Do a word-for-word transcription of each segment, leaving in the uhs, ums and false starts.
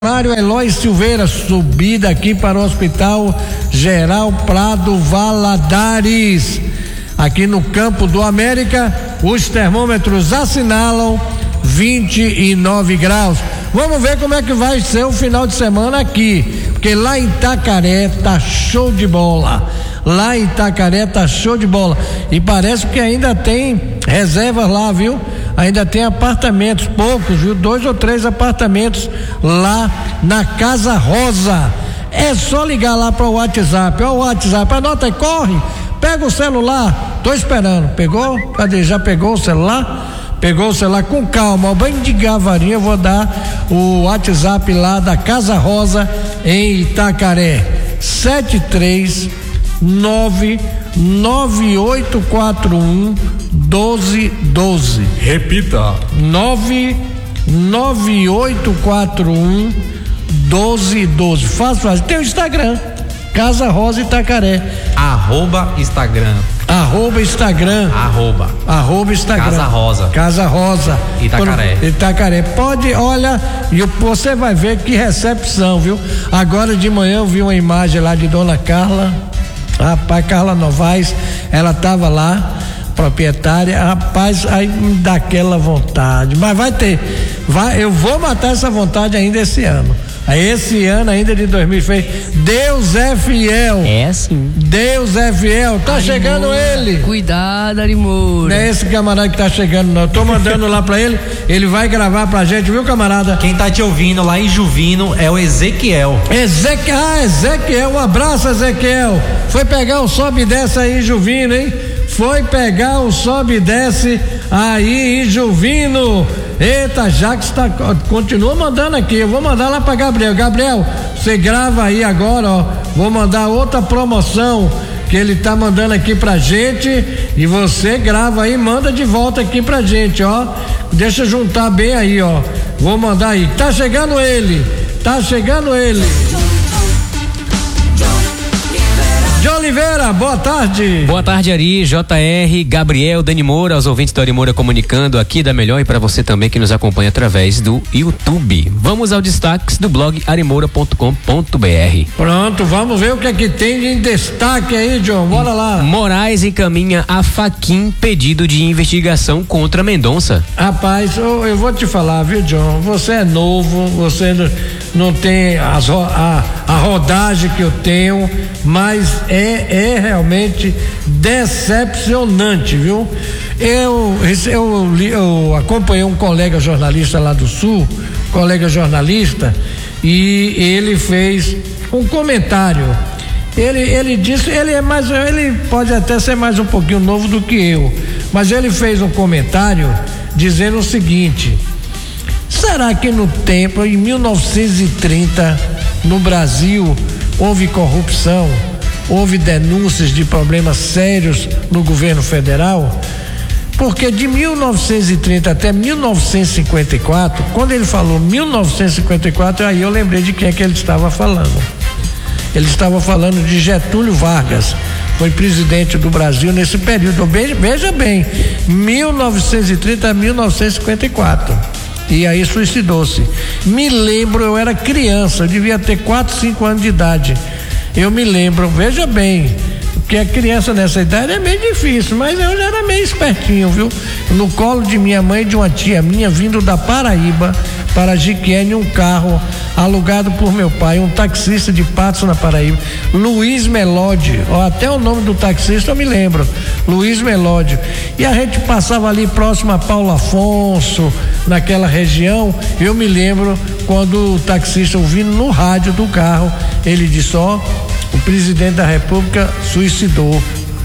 Mário Eloy Silveira, subida aqui para o Hospital Geral Prado Valadares. Aqui no Campo do América, os termômetros assinalam vinte e nove graus. Vamos ver como é que vai ser o final de semana aqui, porque lá em Itacaré tá show de bola. Lá em Itacaré tá show de bola. E parece que ainda tem reservas lá, viu? Ainda tem apartamentos, poucos, viu? Dois ou três apartamentos lá na Casa Rosa. É só ligar lá para o WhatsApp. Ó, o WhatsApp, anota aí, corre, pega o celular. Tô esperando. Pegou? Cadê? Já pegou o celular? Pegou o celular com calma, ao banho de gavarinha. Eu vou dar o WhatsApp lá da Casa Rosa em Itacaré. sete três nove nove oito quatro um doze doze. Repita. nove nove oito quatro um doze doze. Fácil, fácil. Tem o Instagram, Casa Rosa Itacaré. Arroba Instagram. Arroba Instagram. Arroba. Arroba Instagram. Casa Rosa. Casa Rosa. Itacaré. Itacaré. Pode, olha, e você vai ver que recepção, viu? Agora de manhã eu vi uma imagem lá de Dona Carla. Rapaz, Carla Novaes, ela tava lá, proprietária, rapaz, aí me dá aquela vontade, mas vai ter, vai, eu vou matar essa vontade ainda esse ano. Esse ano ainda de dois mil e vinte, Deus é fiel. É sim. Deus é fiel. Tá Arimura, chegando ele. Cuidado, Arimura. Não é esse camarada que tá chegando, não. Eu tô mandando lá pra ele. Ele vai gravar pra gente, viu, camarada? Quem tá te ouvindo lá em Juvino é o Ezequiel. Ezequiel, ah, Ezequiel, um abraço, Ezequiel. Foi pegar o sobe e desce aí em Juvino, hein? Foi pegar o sobe e desce aí em Juvino. Eita, Jacques tá, continua mandando aqui. Eu vou mandar lá pra Gabriel. Gabriel, você grava aí agora, ó. Vou mandar outra promoção que ele tá mandando aqui pra gente. E você grava aí, manda de volta aqui pra gente, ó. Deixa eu juntar bem aí, ó. Vou mandar aí. Tá chegando ele. Tá chegando ele. De Oliveira, boa tarde. Boa tarde, Ari, J R, Gabriel, Dani Moura, aos ouvintes do Ari Moura comunicando aqui da Melhor e para você também que nos acompanha através do YouTube. Vamos aos destaques do blog arimoura ponto com ponto b r. Pronto, vamos ver o que é que tem de destaque aí, John. Bora lá. Moraes encaminha a Fachin pedido de investigação contra Mendonça. Rapaz, eu, eu vou te falar, viu, John? Você é novo, você não, não tem as, a, a rodagem que eu tenho, mas É, é realmente decepcionante, viu? Eu, eu, eu acompanhei um colega jornalista lá do Sul, colega jornalista, e ele fez um comentário. Ele, ele disse, ele é mais, ele pode até ser mais um pouquinho novo do que eu, mas ele fez um comentário dizendo o seguinte: será que no tempo, em mil novecentos e trinta, no Brasil, houve corrupção? Houve denúncias de problemas sérios no governo federal? Porque de mil novecentos e trinta até mil novecentos e cinquenta e quatro, quando ele falou mil novecentos e cinquenta e quatro, aí eu lembrei de quem é que ele estava falando. Ele estava falando de Getúlio Vargas, foi presidente do Brasil nesse período. Veja bem, mil novecentos e trinta a mil novecentos e cinquenta e quatro. E aí suicidou-se. Me lembro, eu era criança, eu devia ter quatro, cinco anos de idade. Eu me lembro, veja bem, que a criança nessa idade é meio difícil, mas eu já era meio espertinho, viu? No colo de minha mãe e de uma tia minha, vindo da Paraíba para Jiquié, um carro alugado por meu pai, um taxista de Patos na Paraíba, Luiz Melódio, ó, até o nome do taxista eu me lembro, Luiz Melódio. E a gente passava ali próximo a Paulo Afonso, naquela região. Eu me lembro quando o taxista, ouvindo no rádio do carro, ele disse: ó, o presidente da República suicidou.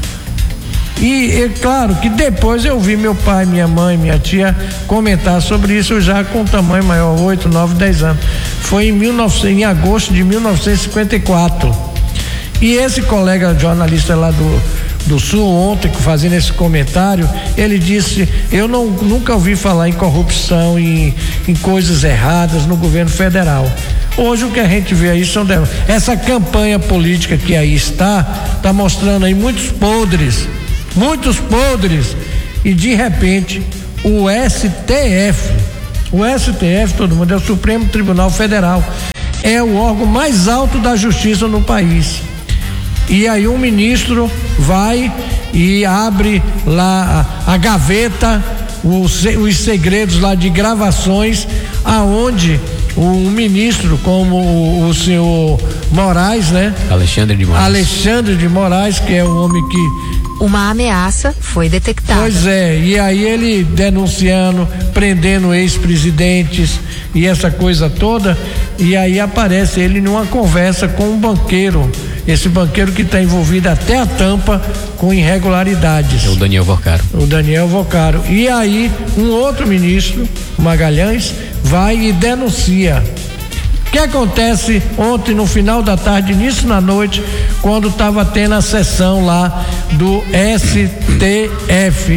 E é claro que depois eu vi meu pai, minha mãe, minha tia comentar sobre isso já com tamanho maior, oito, nove, dez anos. Foi em, mil e novecentos, em agosto de mil novecentos e cinquenta e quatro. E esse colega jornalista lá do, do Sul, ontem, fazendo esse comentário, ele disse: eu não, nunca ouvi falar em corrupção, em, em coisas erradas no governo federal. Hoje o que a gente vê aí são essa campanha política que aí está, está mostrando aí muitos podres, muitos podres, e de repente o S T F O S T F, todo mundo, é o Supremo Tribunal Federal. É o órgão mais alto da justiça no país. E aí um ministro vai e abre lá a, a gaveta, os, os segredos lá de gravações, aonde um ministro como o, o senhor Moraes, né? Alexandre de Moraes. Alexandre de Moraes, que é o homem que... Uma ameaça foi detectada. Pois é, e aí ele denunciando, prendendo ex-presidentes e essa coisa toda, e aí aparece ele numa conversa com um banqueiro, esse banqueiro que está envolvido até a tampa com irregularidades. É o Daniel Vocaro. O Daniel Vocaro. E aí um outro ministro, Magalhães, vai e denuncia. O que acontece ontem no final da tarde, início na noite, quando estava tendo a sessão lá do S T F?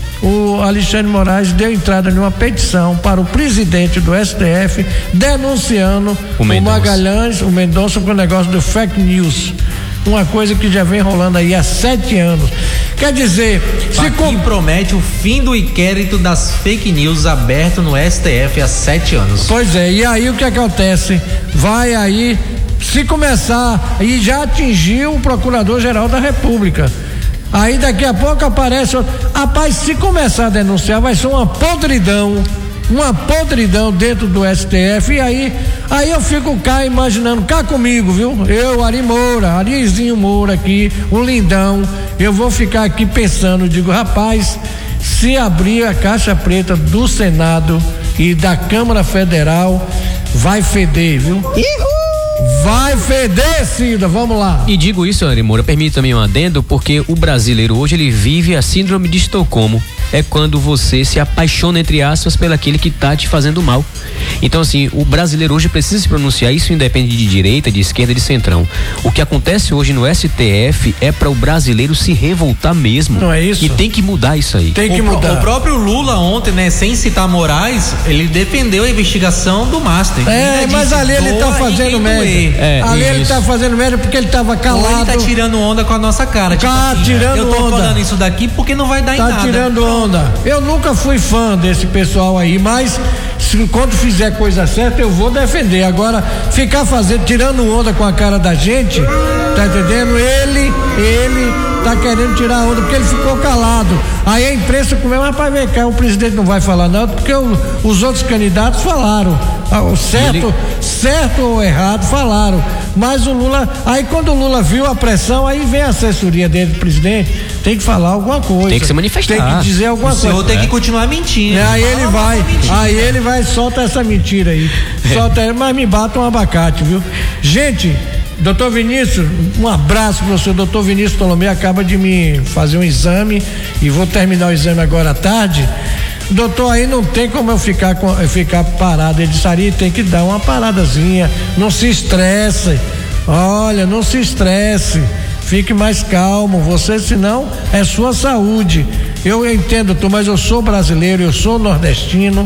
O Alexandre de Moraes deu entrada numa petição para o presidente do S T F denunciando o, o Magalhães, o Mendonça, com o negócio do fake news. Uma coisa que já vem rolando aí há sete anos. Quer dizer, se com... promete o fim do inquérito das fake news aberto no S T F há sete anos. Pois é, e aí o que acontece? Vai aí, se começar, e já atingiu o Procurador-Geral da República. Aí daqui a pouco aparece outro. Rapaz, se começar a denunciar, vai ser uma podridão. Uma podridão dentro do S T F. E aí, aí eu fico cá imaginando, cá comigo, viu? Eu, Ari Moura, Arizinho Moura aqui, o lindão. Eu vou ficar aqui pensando, digo, rapaz, se abrir a caixa preta do Senado e da Câmara Federal, vai feder, viu? Uhul! Vai feder, Cida, vamos lá. E digo isso, Ari Moura, permita-me um adendo, porque o brasileiro hoje ele vive a síndrome de Estocolmo. É quando você se apaixona, entre aspas, pelo aquele que tá te fazendo mal. Então, assim, o brasileiro hoje precisa se pronunciar. Isso independe de direita, de esquerda, de centrão. O que acontece hoje no S T F é para o brasileiro se revoltar mesmo. Não é isso? E tem que mudar isso aí. Tem que o, mudar. O próprio Lula ontem, né, sem citar Moraes, ele defendeu a investigação do Master. É, mas ali ele tá fazendo média. É, ali isso. Ele tá fazendo média porque ele tava calado. Ou ele tá tirando onda com a nossa cara. Tipo tá assim, tirando eu tô onda. falando isso daqui porque não vai dar tá em nada. Tá tirando onda. Eu nunca fui fã desse pessoal aí, mas se, quando fizer coisa certa eu vou defender. Agora, ficar fazendo, tirando onda com a cara da gente, tá entendendo? Ele, ele tá querendo tirar onda porque ele ficou calado. Aí a imprensa começa, mas para ver cá, o presidente não vai falar não, porque o, os outros candidatos falaram. O certo, ele... certo ou errado falaram. Mas o Lula, aí quando o Lula viu a pressão, aí vem a assessoria dele, do presidente, tem que falar alguma coisa. Tem que se manifestar. Tem que dizer alguma coisa. O senhor tem é. que continuar mentindo. É, aí ele vai, aí ele vai, solta essa mentira aí. Solta, mas me bata um abacate, viu? Gente, doutor Vinícius, um abraço para o senhor. Doutor Vinícius Tolomeu acaba de me fazer um exame e vou terminar o exame agora à tarde. Doutor, aí não tem como eu ficar, com, eu ficar parado. Ele disse, Ari, tem que dar uma paradazinha, não se estresse. Olha, não se estresse, fique mais calmo, você, senão é sua saúde. Eu entendo, doutor, mas eu sou brasileiro, eu sou nordestino.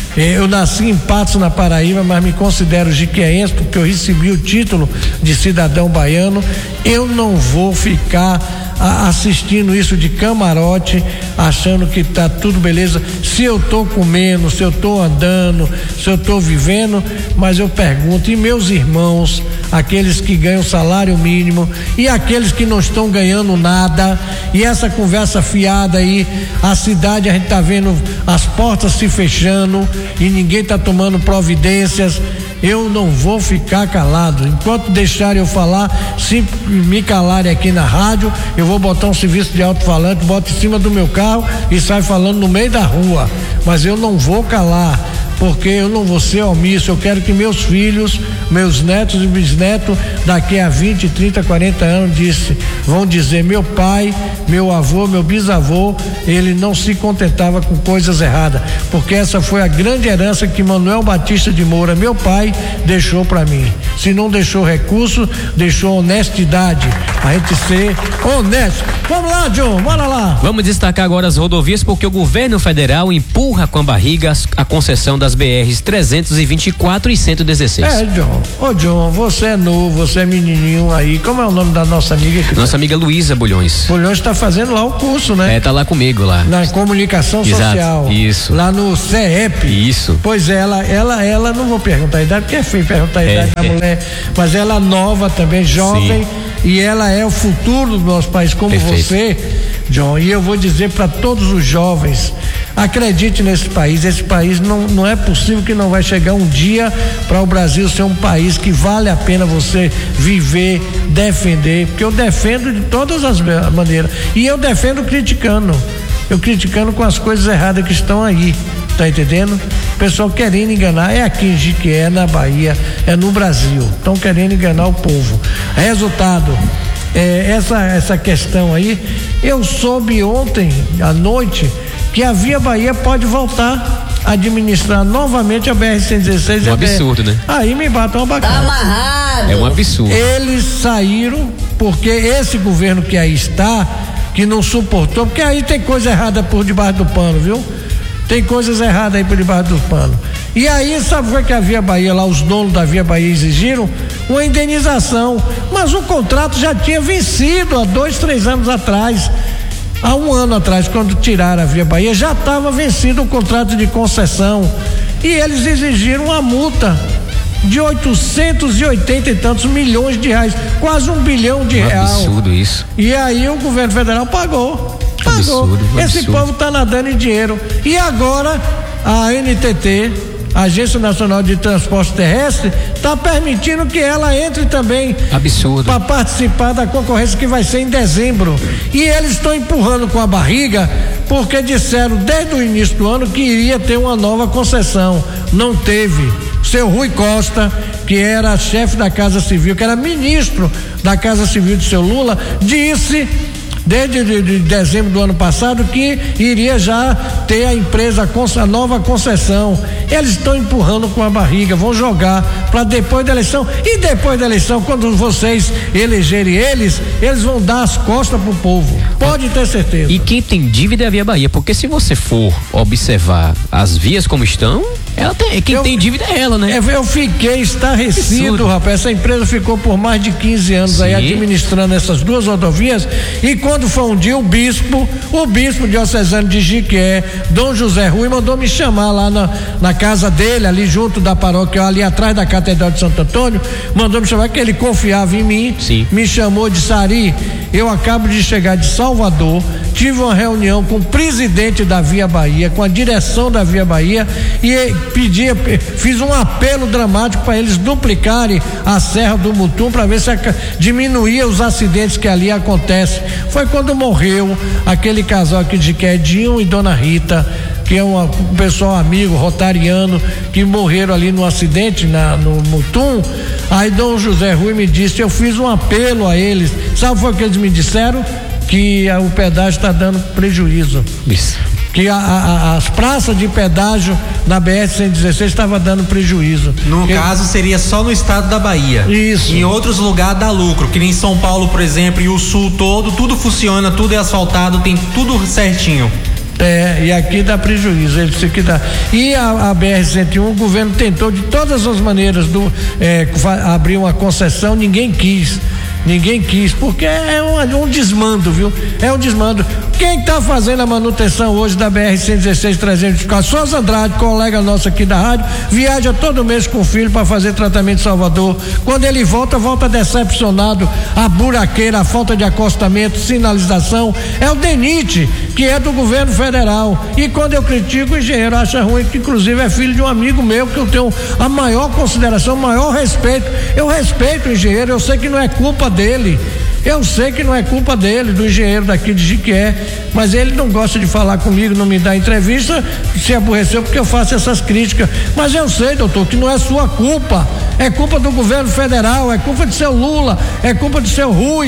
Eu nasci em Patos, na Paraíba, mas me considero jiquiense porque eu recebi o título de cidadão baiano. Eu não vou ficar a, assistindo isso de camarote, achando que tá tudo beleza. Se eu tô comendo, se eu tô andando, se eu tô vivendo, mas eu pergunto, e meus irmãos, aqueles que ganham salário mínimo e aqueles que não estão ganhando nada, e essa conversa fiada aí, a cidade a gente tá vendo as portas se fechando e ninguém tá tomando providências. Eu não vou ficar calado. Enquanto deixarem eu falar, se me calarem aqui na rádio, eu vou botar um serviço de alto-falante, boto em cima do meu carro e saio falando no meio da rua. Mas eu não vou calar, porque eu não vou ser omisso. Eu quero que meus filhos, meus netos e bisnetos, daqui a vinte, trinta, quarenta anos, disse, vão dizer, meu pai, meu avô, meu bisavô, ele não se contentava com coisas erradas, porque essa foi a grande herança que Manuel Batista de Moura, meu pai, deixou para mim. Se não deixou recurso, deixou honestidade, a gente ser honesto. Vamos lá, John, bora lá. Vamos destacar agora as rodovias, porque o governo federal empurra com a barriga a concessão das das B Rs trezentos e vinte e quatro e cento e dezesseis. É, John. Ô, John, você é novo, você é menininho aí. Como é o nome da nossa amiga? Que Nossa amiga Luísa Bulhões. Bulhões está fazendo lá o curso, né? É, tá lá comigo lá. Na comunicação Exato, social. isso. Lá no C E P. Isso. Pois é, ela, ela, ela, não vou perguntar a idade, porque é feio perguntar a É, idade da é. mulher, mas ela é nova também, jovem, Sim. e ela é o futuro do nosso país, como Perfeito. você, John, e eu vou dizer para todos os jovens, acredite nesse país, esse país não, não é possível que não vai chegar um dia para o Brasil ser um país que vale a pena você viver, defender, porque eu defendo de todas as maneiras, e eu defendo criticando, eu criticando com as coisas erradas que estão aí, tá entendendo? O pessoal querendo enganar, é aqui em Jiquié, na Bahia, é no Brasil, estão querendo enganar o povo. Resultado, é, essa, essa questão aí, eu soube ontem à noite que a Via Bahia pode voltar a administrar novamente a B R cento e dezesseis. Um absurdo, né? Aí me bate uma bacana. É um absurdo. Eles saíram porque esse governo que aí está, que não suportou, porque aí tem coisa errada por debaixo do pano, viu? Tem coisas erradas aí por debaixo do pano. E aí, sabe o que a Via Bahia, lá os donos da Via Bahia exigiram? Uma indenização. Mas o contrato já tinha vencido há dois, três anos atrás. Há um ano atrás, quando tiraram a Via Bahia, já estava vencido o contrato de concessão. E eles exigiram uma multa de oitocentos e oitenta e tantos milhões de reais, quase um bilhão de Um reais. absurdo isso. E aí o governo federal pagou. Pagou. Absurdo, Esse absurdo. povo está nadando em dinheiro. E agora a N T T, Agência Nacional de Transporte Terrestre, está permitindo que ela entre também Absurdo. para participar da concorrência que vai ser em dezembro. E eles estão empurrando com a barriga porque disseram desde o início do ano que iria ter uma nova concessão. Não teve. Seu Rui Costa, que era chefe da Casa Civil, que era ministro da Casa Civil do seu Lula, disse desde de, de dezembro do ano passado que iria já ter a empresa, a nova concessão. Eles estão empurrando com a barriga, vão jogar para depois da eleição, e depois da eleição, quando vocês elegerem eles, eles vão dar as costas pro povo, pode ter certeza. E quem tem dívida é a Via Bahia, porque se você for observar as vias como estão, ela tem, quem Eu- tem dívida é ela, né? Eu fiquei estarrecido, Absurdo. rapaz. Essa empresa ficou por mais de quinze anos aí Sim. administrando essas duas rodovias. E quando foi um dia, o bispo, o bispo diocesano de Jiquié, Dom José Rui, mandou me chamar lá na, na casa dele, ali junto da paróquia, ali atrás da Catedral de Santo Antônio. Mandou me chamar, que ele confiava em mim. Sim. Me chamou de Sari. Eu acabo de chegar de Salvador. Tive uma reunião com o presidente da Via Bahia, com a direção da Via Bahia, e pedi, fiz um apelo dramático para eles duplicarem a Serra do Mutum para ver se a, diminuía os acidentes que ali acontecem. Foi quando morreu aquele casal aqui de Quedinho e Dona Rita, que é uma, um pessoal amigo, rotariano, que morreram ali no acidente na, no Mutum. Aí Dom José Rui me disse, eu fiz um apelo a eles. Sabe o que eles me disseram? Que a, o pedágio está dando prejuízo. Isso. Que a, a, as praças de pedágio na B R cento e dezesseis estava dando prejuízo. No Eu- caso, seria só no estado da Bahia. Isso. Em outros lugares dá lucro, que nem São Paulo, por exemplo, e o sul todo, tudo funciona, tudo é asfaltado, tem tudo certinho. É, e aqui dá prejuízo, ele disse que dá. E a, a B R cento e um, o governo tentou de todas as maneiras do, é, fa- abrir uma concessão, ninguém quis. Ninguém quis, porque é um, um desmando, viu? É um desmando. Quem está fazendo a manutenção hoje da B R cento e dezesseis trezentos e quatro? Souza Andrade, colega nosso aqui da rádio, viaja todo mês com o filho para fazer tratamento em Salvador. Quando ele volta, volta decepcionado. A buraqueira, a falta de acostamento, sinalização. É o DENIT, que é do governo federal. E quando eu critico, o engenheiro acha ruim, que inclusive é filho de um amigo meu, que eu tenho a maior consideração, o maior respeito. Eu respeito o engenheiro, eu sei que não é culpa dele. Eu sei que não é culpa dele, do engenheiro daqui de Jiquié, mas ele não gosta de falar comigo, não me dá entrevista, se aborreceu porque eu faço essas críticas. Mas eu sei, doutor, que não é sua culpa, é culpa do governo federal, é culpa de seu Lula, é culpa de seu Rui.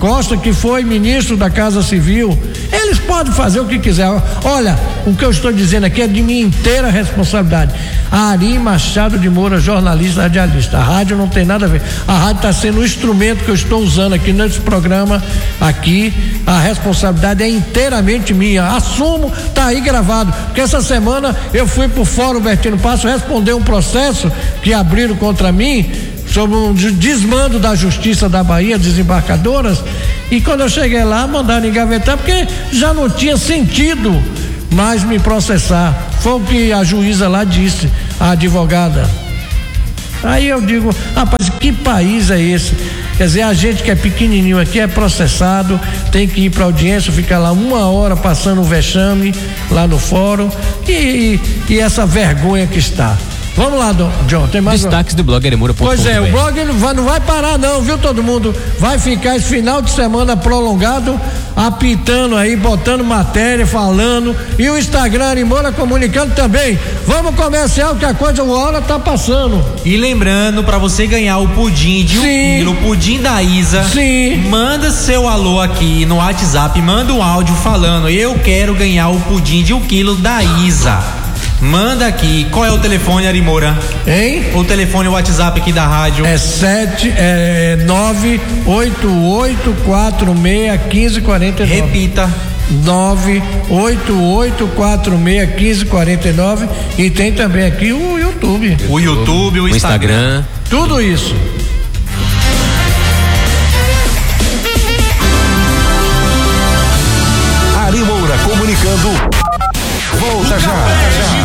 Costa, que foi ministro da Casa Civil. Eles podem fazer o que quiser. Olha, o que eu estou dizendo aqui é de minha inteira responsabilidade. Ari Machado de Moura, jornalista, radialista. A rádio não tem nada a ver. A rádio está sendo o instrumento que eu estou usando aqui nesse programa aqui. A responsabilidade é inteiramente minha. Assumo, tá aí gravado. Porque essa semana eu fui pro Fórum Bertino Passo responder um processo que abriram contra mim sobre um desmando da Justiça da Bahia, desembarcadoras, e quando eu cheguei lá, mandaram engavetar, porque já não tinha sentido mais me processar. Foi o que a juíza lá disse, a advogada. Aí eu digo, rapaz, que país é esse? Quer dizer, a gente que é pequenininho aqui é processado, tem que ir para audiência, ficar lá uma hora passando um vexame lá no fórum, e, e, e essa vergonha que está. Vamos lá, John, tem mais destaques um... do blog Aremura ponto com. Pois é, o blog não vai, não vai parar não, viu, todo mundo? Vai ficar esse final de semana prolongado, apitando aí, botando matéria, falando, e o Instagram Aremura comunicando também. Vamos comercial que a coisa, uma hora tá passando. E lembrando, pra você ganhar o pudim de um quilo, o pudim da Isa, sim, manda seu alô aqui no WhatsApp, manda um áudio falando, eu quero ganhar o pudim de um quilo da Isa. Manda aqui, qual é o telefone, Arimoura? Hein? O telefone, o WhatsApp aqui da rádio. É sete, é nove oito oito quatro seis um cinco quatro nove. Repita. nove oito oito quatro seis um cinco quatro nove. E tem também aqui o YouTube. O YouTube, o, o Instagram. Instagram. Tudo isso. Arimoura comunicando. Volta já.